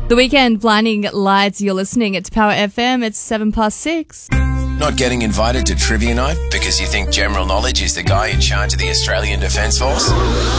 The Weekend, Blinding Lights. You're listening. It's Power FM. It's 6:07. Not getting invited to trivia night because you think general knowledge is the guy in charge of the Australian Defence Force?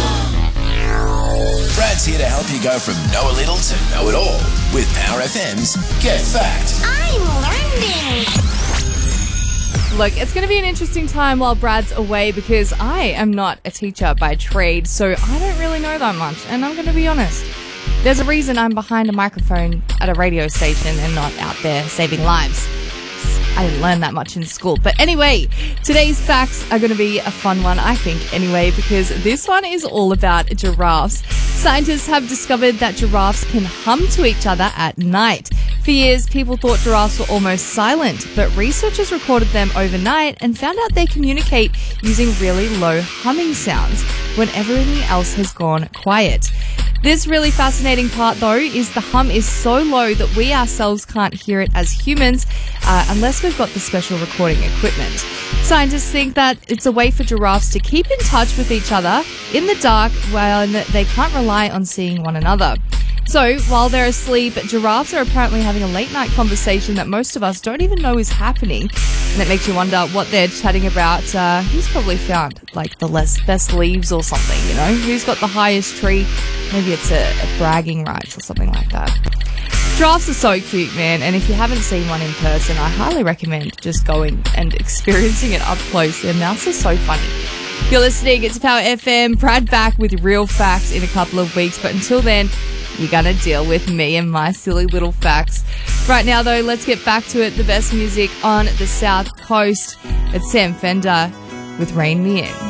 Brad's here to help you go from know a little to know it all with Power FM's Get Fact. I'm learning. Look, it's going to be an interesting time while Brad's away because I am not a teacher by trade, so I don't really know that much, and I'm going to be honest. There's a reason I'm behind a microphone at a radio station and not out there saving lives. I didn't learn that much in school. But anyway, today's facts are going to be a fun one, I think, anyway, because this one is all about giraffes. Scientists have discovered that giraffes can hum to each other at night. For years, people thought giraffes were almost silent, but researchers recorded them overnight and found out they communicate using really low humming sounds when everything else has gone quiet. This really fascinating part, though, is the hum is so low that we ourselves can't hear it as humans unless we've got the special recording equipment. Scientists think that it's a way for giraffes to keep in touch with each other in the dark while they can't rely on seeing one another. So, while they're asleep, giraffes are apparently having a late-night conversation that most of us don't even know is happening. And it makes you wonder what they're chatting about. Who's probably found, like, the best leaves or something, you know? Who's got the highest tree? Maybe it's a bragging rights or something like that. Giraffes are so cute, man, and if you haven't seen one in person, I highly recommend just going and experiencing it up close. Their mouths are so funny. You're listening, it's Power FM. Brad back with real facts in a couple of weeks, but until then, you're going to deal with me and my silly little facts. Right now, though, let's get back to it. The best music on the South Coast. It's Sam Fender with Rain Me In.